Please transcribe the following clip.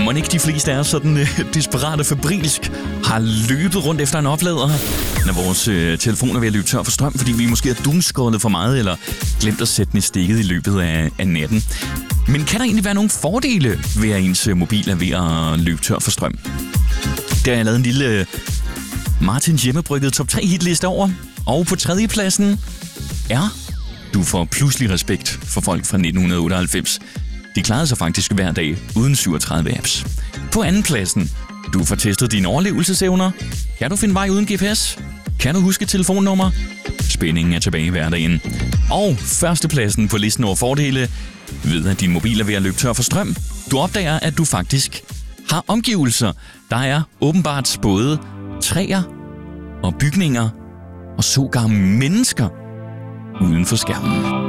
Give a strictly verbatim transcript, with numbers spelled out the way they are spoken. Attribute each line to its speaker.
Speaker 1: må ikke de fleste af os sådan øh, desperate fabrilsk har løbet rundt efter en oplader, når vores øh, telefon er ved at løbe tør for strøm, fordi vi måske har doomscrollet for meget, eller glemt at sætte den i stikket i løbet af, af natten. Men kan der egentlig være nogle fordele ved, at ens mobil er ved at løbe tør for strøm? Der har jeg lavet en lille øh, Martins hjemmebrygget top tre hitliste over, og på tredjepladsen er du får pludselig respekt for folk fra nitten otteoghalvfems. De klarede sig faktisk hver dag uden syvogtredive apps. På andenpladsen, du får testet dine overlevelsesevner. Kan du finde vej uden G P S? Kan du huske telefonnummer? Spændingen er tilbage i hverdagen. Og førstepladsen på listen over fordele ved, at din mobil er ved at løbe tør for strøm. Du opdager, at du faktisk har omgivelser. Der er åbenbart både træer og bygninger og sågar mennesker uden for skærmen.